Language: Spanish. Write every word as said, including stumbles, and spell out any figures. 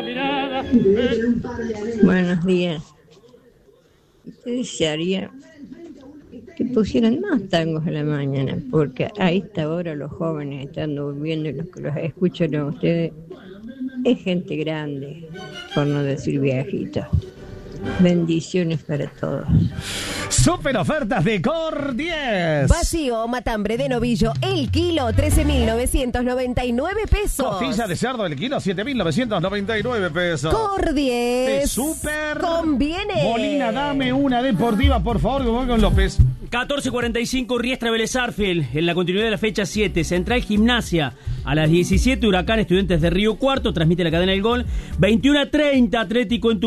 la mirada. Buenos días. Yo desearía que pusieran más tangos a la mañana, porque a esta hora los jóvenes están durmiendo y los que los escuchan a ustedes es gente grande, por no decir viejita. Bendiciones para todos. Super ofertas de Cor diez. Vacío matambre de novillo, el kilo, trece mil novecientos noventa y nueve pesos. Costilla de cerdo, el kilo, siete mil novecientos noventa y nueve pesos. Cor diez. Te super conviene. Molina, dame una deportiva, por favor, como con López. catorce cuarenta y cinco, Riestra Vélez Arfield, en la continuidad de la fecha siete. Central Gimnasia, a las diecisiete, Huracán Estudiantes de Río Cuarto, transmite la cadena El Gol. veintiuno treinta, Atlético en tu